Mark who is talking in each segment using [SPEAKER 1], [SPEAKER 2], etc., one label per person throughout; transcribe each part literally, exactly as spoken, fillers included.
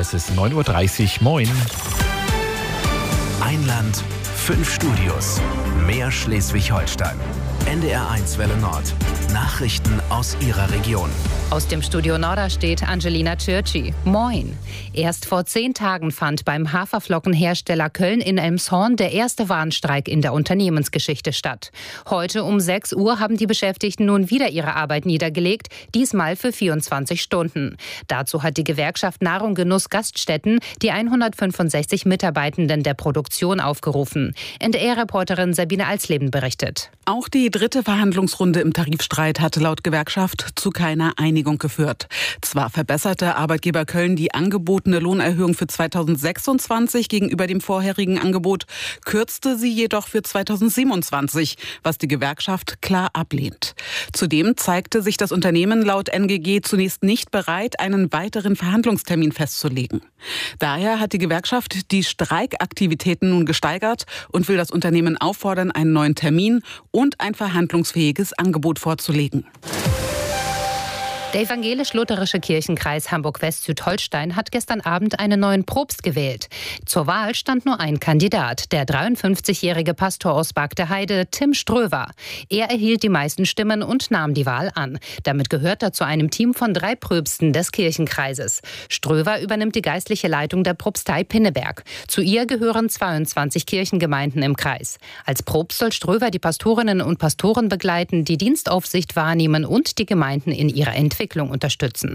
[SPEAKER 1] Es ist neun Uhr dreißig. Moin.
[SPEAKER 2] Ein Land, fünf Studios. Mehr Schleswig-Holstein. N D R eins Welle Nord. Nachrichten aus Ihrer Region.
[SPEAKER 3] Aus dem Studio Norderstedt Angelina Tschirci. Moin. Erst vor zehn Tagen fand beim Haferflockenhersteller Köln in Elmshorn der erste Warnstreik in der Unternehmensgeschichte statt. Heute um sechs Uhr haben die Beschäftigten nun wieder ihre Arbeit niedergelegt, diesmal für vierundzwanzig Stunden. Dazu hat die Gewerkschaft Nahrung Genuss Gaststätten die hundertfünfundsechzig Mitarbeitenden der Produktion aufgerufen. N D R-Reporterin Sabine Alsleben berichtet.
[SPEAKER 4] Auch die dritte Verhandlungsrunde im Tarifstreit hatte laut Gewerkschaft zu keiner Einigung geführt. Zwar verbesserte Arbeitgeber Köln die angebotene Lohnerhöhung für zweitausendsechsundzwanzig gegenüber dem vorherigen Angebot, kürzte sie jedoch für zweitausendsiebenundzwanzig, was die Gewerkschaft klar ablehnt. Zudem zeigte sich das Unternehmen laut N G G zunächst nicht bereit, einen weiteren Verhandlungstermin festzulegen. Daher hat die Gewerkschaft die Streikaktivitäten nun gesteigert und will das Unternehmen auffordern, einen neuen Termin und ein verhandlungsfähiges Angebot vorzulegen.
[SPEAKER 3] Der evangelisch-lutherische Kirchenkreis Hamburg-West-Südholstein hat gestern Abend einen neuen Propst gewählt. Zur Wahl stand nur ein Kandidat, der dreiundfünfzigjährige Pastor aus Bargteheide, Tim Ströwer. Er erhielt die meisten Stimmen und nahm die Wahl an. Damit gehört er zu einem Team von drei Pröpsten des Kirchenkreises. Ströwer übernimmt die geistliche Leitung der Propstei Pinneberg. Zu ihr gehören zweiundzwanzig Kirchengemeinden im Kreis. Als Propst soll Ströwer die Pastorinnen und Pastoren begleiten, die Dienstaufsicht wahrnehmen und die Gemeinden in ihrer Entwicklung unterstützen.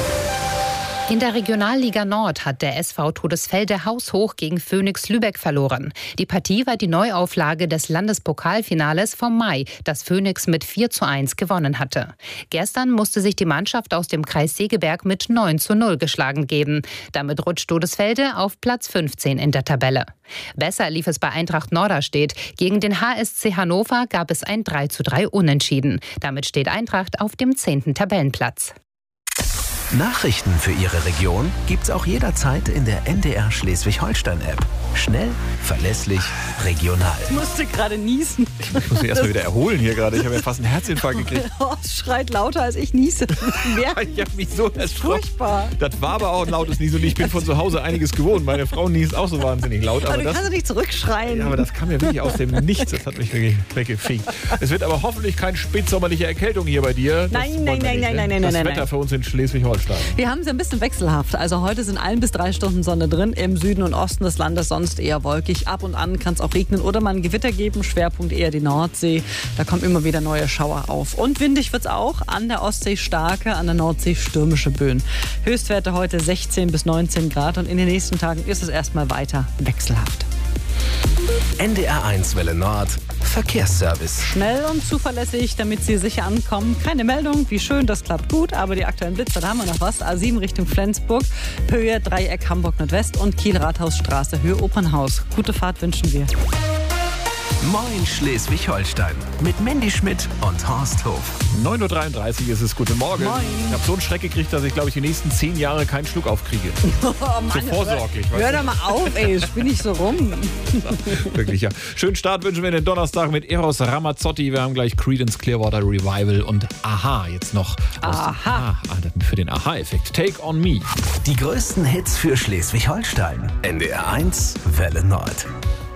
[SPEAKER 3] In der Regionalliga Nord hat der S V Todesfelde haushoch gegen Phönix Lübeck verloren. Die Partie war die Neuauflage des Landespokalfinales vom Mai, das Phönix mit vier zu eins gewonnen hatte. Gestern musste sich die Mannschaft aus dem Kreis Segeberg mit neun zu null geschlagen geben. Damit rutscht Todesfelde auf Platz fünfzehn in der Tabelle. Besser lief es bei Eintracht Norderstedt. Gegen den H S C Hannover gab es ein drei zu drei Unentschieden. Damit steht Eintracht auf dem zehnten Tabellenplatz.
[SPEAKER 2] Nachrichten für Ihre Region gibt's auch jederzeit in der N D R Schleswig-Holstein-App. Schnell, verlässlich, regional.
[SPEAKER 5] Ich musste gerade niesen.
[SPEAKER 1] Ich muss mich erst mal wieder erholen hier gerade. Ich habe ja fast einen Herzinfarkt gekriegt.
[SPEAKER 5] Horst schreit lauter, als ich niese.
[SPEAKER 1] Ich habe mich so erschrocken.
[SPEAKER 5] Furchtbar.
[SPEAKER 1] Das war aber auch ein lautes Niesen und ich bin von zu Hause einiges gewohnt. Meine Frau niest auch so wahnsinnig laut.
[SPEAKER 5] Aber,
[SPEAKER 1] Aber
[SPEAKER 5] du
[SPEAKER 1] das,
[SPEAKER 5] kannst doch nicht zurückschreien.
[SPEAKER 1] ja, aber das kam ja wirklich aus dem Nichts. Das hat mich wirklich weggefegt. Es wird aber hoffentlich keine spätsommerliche Erkältung hier bei dir. Das
[SPEAKER 5] Nein,
[SPEAKER 1] wollen
[SPEAKER 5] nein,
[SPEAKER 1] wir
[SPEAKER 5] nein,
[SPEAKER 1] nicht,
[SPEAKER 5] nein,
[SPEAKER 1] ne?
[SPEAKER 5] nein, nein,
[SPEAKER 1] Das
[SPEAKER 5] nein,
[SPEAKER 1] Wetter
[SPEAKER 5] nein.
[SPEAKER 1] für uns in Schleswig-Holstein.
[SPEAKER 5] Wir haben es ein bisschen wechselhaft. Also heute sind ein bis drei Stunden Sonne drin. Im Süden und Osten des Landes sonst eher wolkig. Ab und an kann es auch regnen oder mal ein Gewitter geben. Schwerpunkt eher die Nordsee. Da kommen immer wieder neue Schauer auf. Und windig wird es auch. An der Ostsee starke, an der Nordsee stürmische Böen. Höchstwerte heute sechzehn bis neunzehn Grad. Und in den nächsten Tagen ist es erstmal weiter wechselhaft.
[SPEAKER 2] N D R eins Welle Nord. Verkehrsservice.
[SPEAKER 5] Schnell und zuverlässig, damit Sie sicher ankommen. Keine Meldung, wie schön, das klappt gut. Aber die aktuellen Blitzer, da haben wir noch was. A sieben Richtung Flensburg, Höhe Dreieck Hamburg Nordwest und Kiel-Rathausstraße, Höhe Opernhaus. Gute Fahrt wünschen wir.
[SPEAKER 2] Moin Schleswig-Holstein. Mit Mandy Schmidt und Horst Hof.
[SPEAKER 1] neun Uhr dreiunddreißig ist es. Guten Morgen.
[SPEAKER 5] Moin.
[SPEAKER 1] Ich habe so einen Schreck gekriegt, dass ich, glaube ich, die nächsten zehn Jahre keinen Schluck aufkriege.
[SPEAKER 5] Oh Mann,
[SPEAKER 1] So vorsorglich.
[SPEAKER 5] hör, hör doch mal auf, ey, spinn nicht so rum.
[SPEAKER 1] Wirklich, ja. Schönen Start wünschen wir den Donnerstag mit Eros Ramazzotti. Wir haben gleich Creedence Clearwater Revival und Aha jetzt noch. aus dem-
[SPEAKER 5] Aha.
[SPEAKER 1] Ah, für den Aha-Effekt. Take on Me.
[SPEAKER 2] Die größten Hits für Schleswig-Holstein. N D R eins Welle Nord.